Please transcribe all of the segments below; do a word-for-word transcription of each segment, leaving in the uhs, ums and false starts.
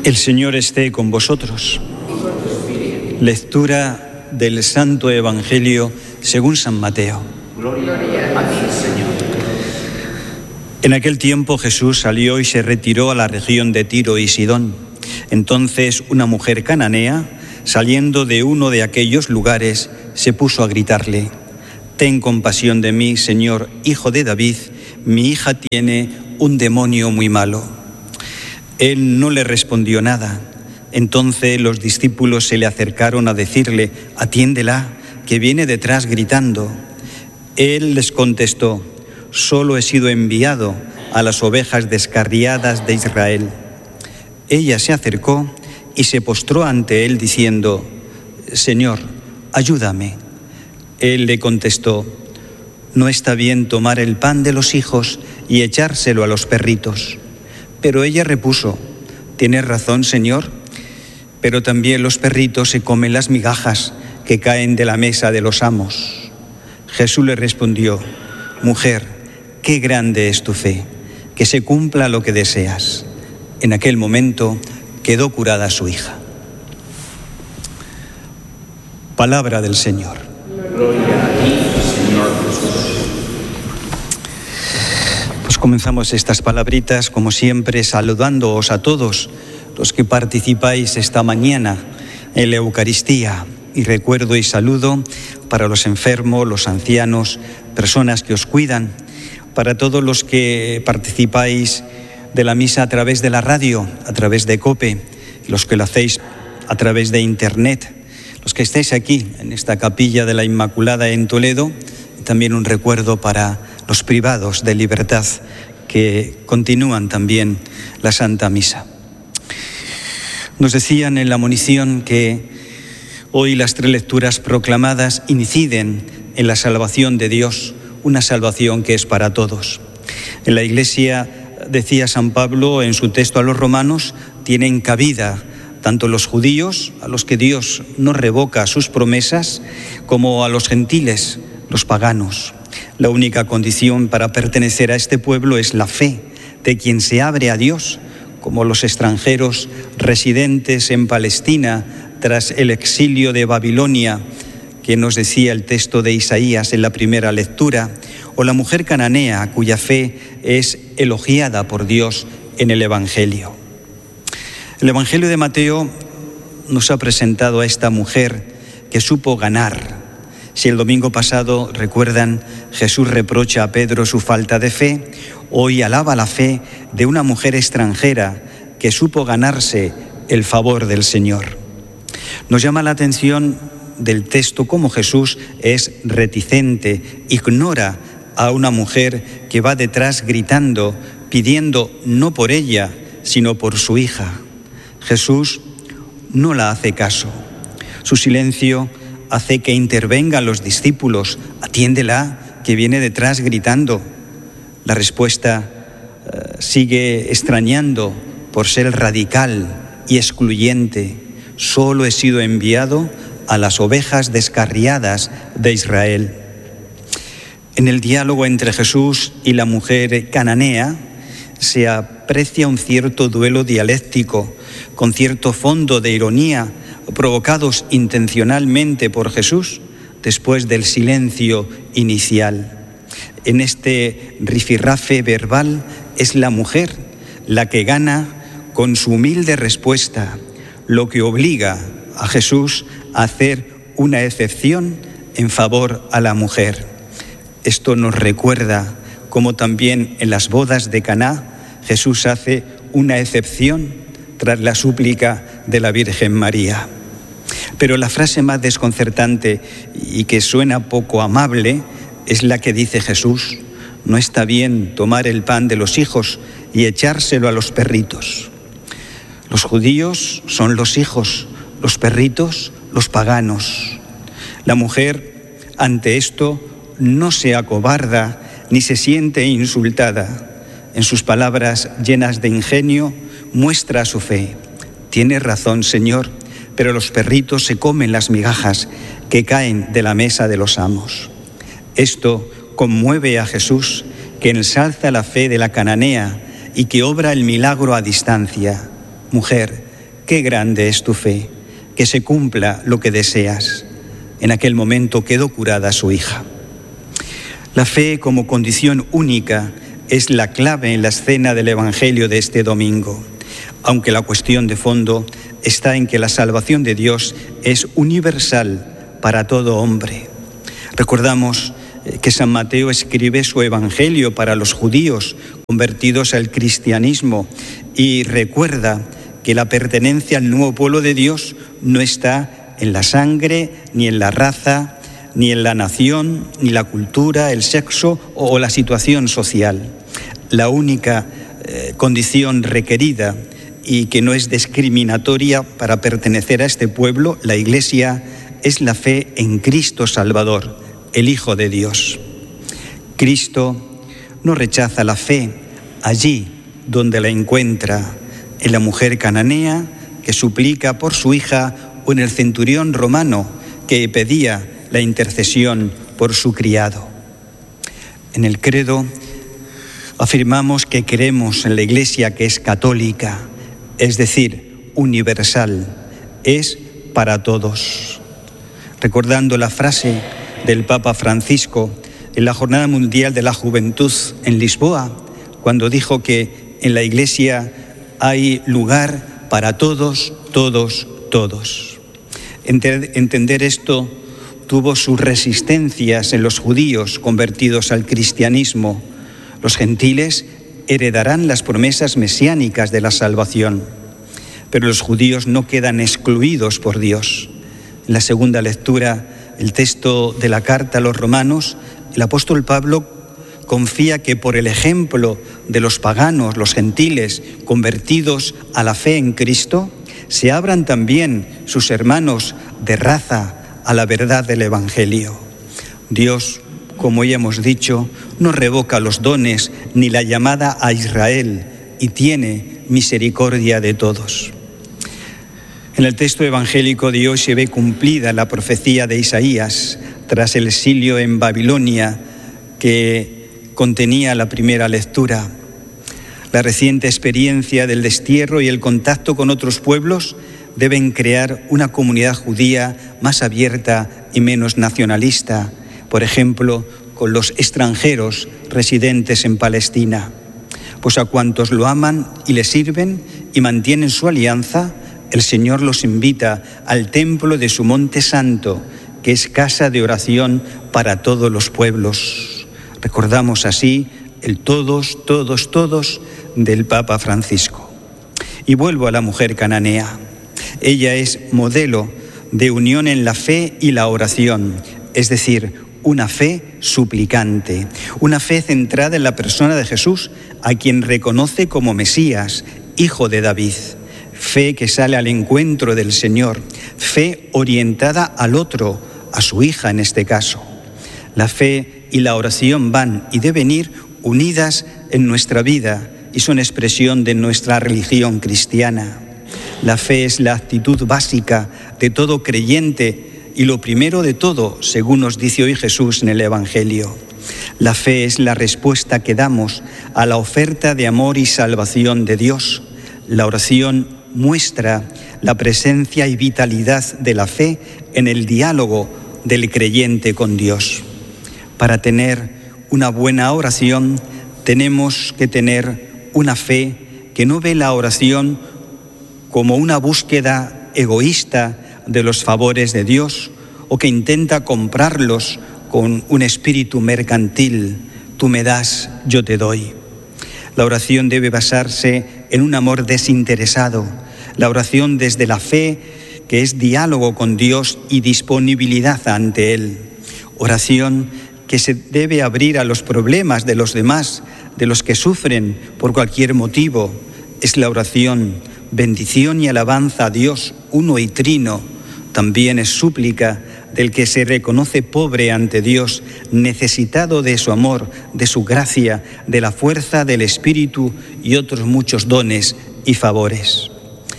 El Señor esté con vosotros. Lectura del Santo Evangelio según San Mateo. Gloria a ti, Señor. En aquel tiempo Jesús salió y se retiró a la región de Tiro y Sidón. Entonces una mujer cananea, saliendo de uno de aquellos lugares, se puso a gritarle: «Ten compasión de mí, Señor, hijo de David, mi hija tiene un demonio muy malo». Él no le respondió nada. Entonces los discípulos se le acercaron a decirle: «Atiéndela, que viene detrás gritando». Él les contestó: «Solo he sido enviado a las ovejas descarriadas de Israel». Ella se acercó y se postró ante él diciendo: «Señor, ayúdame». Él le contestó: «No está bien tomar el pan de los hijos y echárselo a los perritos». Pero ella repuso: «Tienes razón, Señor, pero también los perritos se comen las migajas que caen de la mesa de los amos». Jesús le respondió: «Mujer, qué grande es tu fe, que se cumpla lo que deseas». En aquel momento quedó curada su hija. Palabra del Señor. Gloria a ti, Señor Jesús. Pues comenzamos estas palabritas, como siempre, saludándoos a todos los que participáis esta mañana en la Eucaristía. Y recuerdo y saludo para los enfermos, los ancianos, personas que os cuidan, para todos los que participáis de la misa a través de la radio, a través de COPE, los que lo hacéis a través de Internet, los que estáis aquí en esta capilla de la Inmaculada en Toledo. También un recuerdo para los privados de libertad que continúan también la Santa Misa. Nos decían en la monición que hoy las tres lecturas proclamadas inciden en la salvación de Dios, una salvación que es para todos. En la Iglesia, decía San Pablo en su texto a los romanos, tienen cabida tanto los judíos, a los que Dios no revoca sus promesas, como a los gentiles, los paganos. La única condición para pertenecer a este pueblo es la fe de quien se abre a Dios, como los extranjeros residentes en Palestina tras el exilio de Babilonia, que nos decía el texto de Isaías en la primera lectura, o la mujer cananea cuya fe es elogiada por Dios en el Evangelio. El Evangelio de Mateo nos ha presentado a esta mujer que supo ganar. Si el domingo pasado, recuerdan, Jesús reprocha a Pedro su falta de fe, hoy alaba la fe de una mujer extranjera que supo ganarse el favor del Señor. Nos llama la atención del texto cómo Jesús es reticente, ignora a una mujer que va detrás gritando, pidiendo no por ella, sino por su hija. Jesús no la hace caso. Su silencio hace que intervengan los discípulos: «Atiéndela, que viene detrás gritando». La respuesta eh, sigue extrañando por ser radical y excluyente. «Solo he sido enviado a las ovejas descarriadas de Israel». En el diálogo entre Jesús y la mujer cananea se aprecia un cierto duelo dialéctico, con cierto fondo de ironía, provocados intencionalmente por Jesús después del silencio inicial. En este rifirrafe verbal es la mujer la que gana con su humilde respuesta, lo que obliga a Jesús a hacer una excepción en favor a la mujer. Esto nos recuerda cómo también en las bodas de Caná Jesús hace una excepción tras la súplica de la Virgen María. Pero la frase más desconcertante y que suena poco amable es la que dice Jesús: «No está bien tomar el pan de los hijos y echárselo a los perritos». Los judíos son los hijos, los perritos, los paganos. La mujer, ante esto, no se acobarda ni se siente insultada. En sus palabras llenas de ingenio, muestra su fe. «Tienes razón, Señor, pero los perritos se comen las migajas que caen de la mesa de los amos». Esto conmueve a Jesús, que ensalza la fe de la cananea y que obra el milagro a distancia. «Mujer, qué grande es tu fe, que se cumpla lo que deseas. En aquel momento quedó curada su hija. La fe como condición única es la clave en la escena del Evangelio de este domingo, aunque la cuestión de fondo está en que la salvación de Dios es universal para todo hombre. Recordamos que San Mateo escribe su Evangelio para los judíos convertidos al cristianismo y recuerda que la pertenencia al nuevo pueblo de Dios no está en la sangre, ni en la raza, ni en la nación, ni la cultura, el sexo o la situación social. La única eh, condición requerida y que no es discriminatoria para pertenecer a este pueblo, la Iglesia, es la fe en Cristo Salvador, el Hijo de Dios. Cristo no rechaza la fe allí donde la encuentra, en la mujer cananea que suplica por su hija o en el centurión romano que pedía la intercesión por su criado. En el credo afirmamos que creemos en la Iglesia que es católica, es decir, universal, es para todos. Recordando la frase del Papa Francisco en la Jornada Mundial de la Juventud en Lisboa, cuando dijo que en la Iglesia hay lugar para todos, todos, todos. Entender esto tuvo sus resistencias en los judíos convertidos al cristianismo. Los gentiles heredarán las promesas mesiánicas de la salvación, pero los judíos no quedan excluidos por Dios. En la segunda lectura, el texto de la carta a los romanos, el apóstol Pablo confía que por el ejemplo de los paganos, los gentiles, convertidos a la fe en Cristo, se abran también sus hermanos de raza a la verdad del Evangelio. Dios, como ya hemos dicho, no revoca los dones ni la llamada a Israel y tiene misericordia de todos. En el texto evangélico de hoy se ve cumplida la profecía de Isaías tras el exilio en Babilonia que contenía la primera lectura. La reciente experiencia del destierro y el contacto con otros pueblos deben crear una comunidad judía más abierta y menos nacionalista, por ejemplo, con los extranjeros residentes en Palestina. Pues a cuantos lo aman y le sirven y mantienen su alianza, el Señor los invita al templo de su monte santo, que es casa de oración para todos los pueblos. Recordamos así el todos, todos, todos del Papa Francisco. Y vuelvo a la mujer cananea. Ella es modelo de unión en la fe y la oración, es decir, una fe suplicante, una fe centrada en la persona de Jesús, a quien reconoce como Mesías, Hijo de David. Fe que sale al encuentro del Señor, fe orientada al otro, a su hija en este caso. La fe y la oración van y deben ir unidas en nuestra vida y son expresión de nuestra religión cristiana. La fe es la actitud básica de todo creyente y lo primero de todo, según nos dice hoy Jesús en el Evangelio. La fe es la respuesta que damos a la oferta de amor y salvación de Dios. La oración muestra la presencia y vitalidad de la fe en el diálogo del creyente con Dios. Para tener una buena oración, tenemos que tener una fe que no ve la oración como una búsqueda egoísta de los favores de Dios o que intenta comprarlos con un espíritu mercantil. Tú me das, yo te doy. La oración debe basarse en un amor desinteresado. La oración desde la fe, que es diálogo con Dios y disponibilidad ante Él. Oración que se debe abrir a los problemas de los demás, de los que sufren por cualquier motivo. Es la oración, bendición y alabanza a Dios, uno y trino. También es súplica del que se reconoce pobre ante Dios, necesitado de su amor, de su gracia, de la fuerza del Espíritu y otros muchos dones y favores.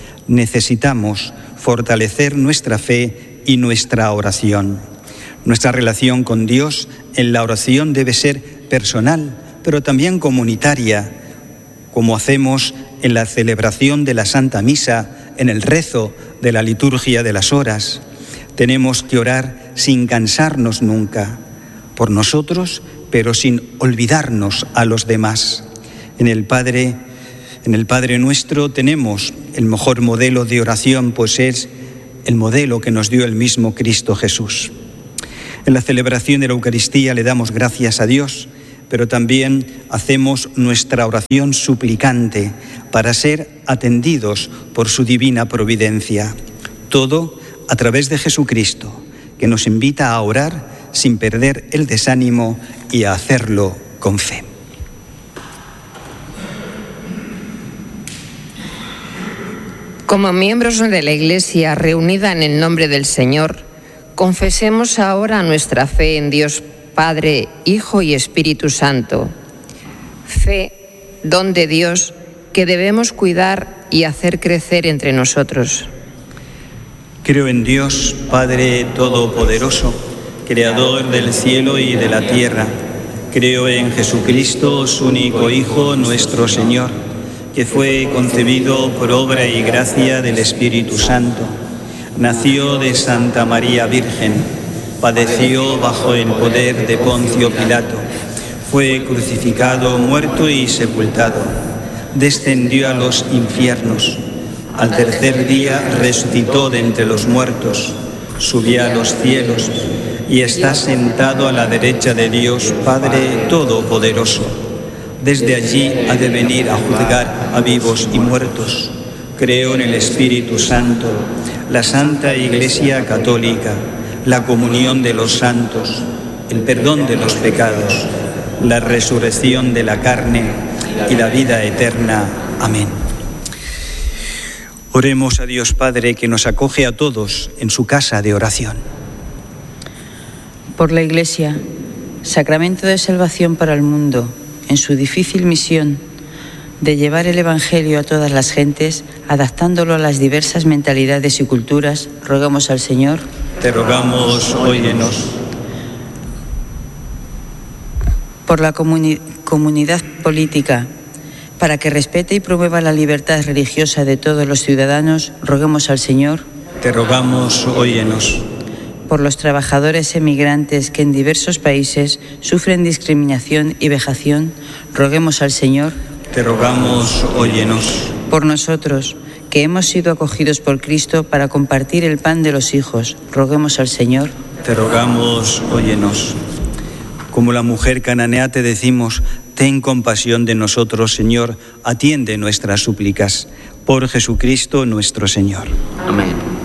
Necesitamos fortalecer nuestra fe y nuestra oración. Nuestra relación con Dios en la oración debe ser personal, pero también comunitaria, como hacemos en la celebración de la Santa Misa en el rezo de la liturgia de las horas. Tenemos que orar sin cansarnos nunca, por nosotros, pero sin olvidarnos a los demás. En el Padre, en el Padre Nuestro tenemos el mejor modelo de oración, pues es el modelo que nos dio el mismo Cristo Jesús. En la celebración de la Eucaristía le damos gracias a Dios, pero también hacemos nuestra oración suplicante para ser atendidos por su divina providencia. Todo a través de Jesucristo, que nos invita a orar sin perder el desánimo y a hacerlo con fe. Como miembros de la Iglesia reunida en el nombre del Señor, confesemos ahora nuestra fe en Dios Padre, Hijo y Espíritu Santo. Fe, don de Dios, que debemos cuidar y hacer crecer entre nosotros. Creo en Dios, Padre Todopoderoso, Creador del cielo y de la tierra. Creo en Jesucristo, su único Hijo, nuestro Señor, que fue concebido por obra y gracia del Espíritu Santo. Nació de Santa María Virgen, padeció bajo el poder de Poncio Pilato, fue crucificado, muerto y sepultado, descendió a los infiernos, al tercer día resucitó de entre los muertos, subió a los cielos y está sentado a la derecha de Dios Padre Todopoderoso. Desde allí ha de venir a juzgar a vivos y muertos. Creo en el Espíritu Santo, la Santa Iglesia Católica, la comunión de los santos, el perdón de los pecados, la resurrección de la carne y la vida eterna. Amén. Oremos a Dios Padre, que nos acoge a todos en su casa de oración. Por la Iglesia, sacramento de salvación para el mundo, en su difícil misión de llevar el Evangelio a todas las gentes, adaptándolo a las diversas mentalidades y culturas, rogamos al Señor. Te rogamos, óyenos. Por la comuni- comunidad política, para que respete y promueva la libertad religiosa de todos los ciudadanos, roguemos al Señor. Te rogamos, óyenos. Por los trabajadores emigrantes que en diversos países sufren discriminación y vejación, roguemos al Señor. Te rogamos, óyenos. Por nosotros, que hemos sido acogidos por Cristo para compartir el pan de los hijos, roguemos al Señor. Te rogamos, óyenos. Como la mujer cananea te decimos, ten compasión de nosotros, Señor, atiende nuestras súplicas. Por Jesucristo nuestro Señor. Amén.